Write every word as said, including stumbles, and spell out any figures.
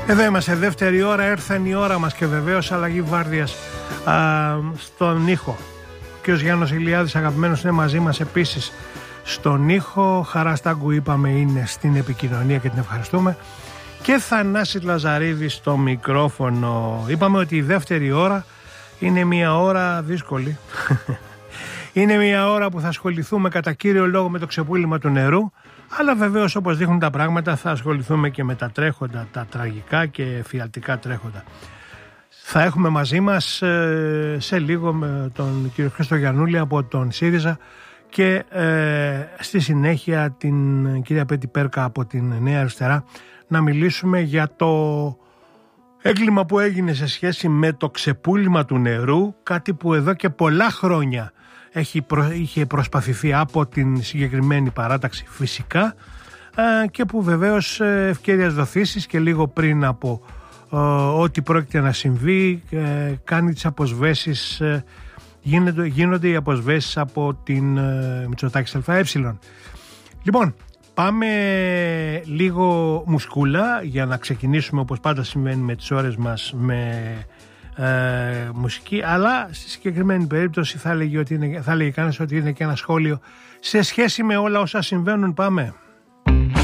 Εδώ είμαστε, δεύτερη ώρα, έρθαν η ώρα μας και βεβαίως αλλαγή βάρδιας α, στον ήχο. Ο κ. Γιάννος Ηλιάδης, αγαπημένος, είναι μαζί μας επίσης στον ήχο. Χαρά Στάγκου, είπαμε, είναι στην επικοινωνία και την ευχαριστούμε. Και Θανάσης Λαζαρίδης στο μικρόφωνο. Είπαμε ότι η δεύτερη ώρα είναι μια ώρα δύσκολη. Είναι μια ώρα που θα ασχοληθούμε κατά κύριο λόγο με το ξεπούλημα του νερού, αλλά βεβαίως, όπως δείχνουν τα πράγματα, θα ασχοληθούμε και με τα τρέχοντα, τα τραγικά και εφιαλτικά τρέχοντα. Θα έχουμε μαζί μας ε, σε λίγο με τον κύριο Χρήστο Γιαννούλη από τον ΣΥΡΙΖΑ και ε, στη συνέχεια την κυρία Πέτη Πέρκα από την Νέα Αριστερά, να μιλήσουμε για το έγκλημα που έγινε σε σχέση με το ξεπούλημα του νερού, κάτι που εδώ και πολλά χρόνια έχει προ, είχε προσπαθηθεί από την συγκεκριμένη παράταξη φυσικά ε, και που βεβαίως ευκαιρίας δοθήσεις και λίγο πριν από ε, ό,τι πρόκειται να συμβεί ε, κάνει τις αποσβέσεις, ε, γίνονται, γίνονται οι αποσβέσεις από την ε, Μητσοτάκη ΑΕ. Λοιπόν, πάμε λίγο μουσκούλα για να ξεκινήσουμε, όπως πάντα συμβαίνει με τις ώρες μας, με ε, μουσική, αλλά στη συγκεκριμένη περίπτωση θα έλεγε, ότι είναι, θα έλεγε κανείς ότι είναι και ένα σχόλιο σε σχέση με όλα όσα συμβαίνουν. Πάμε.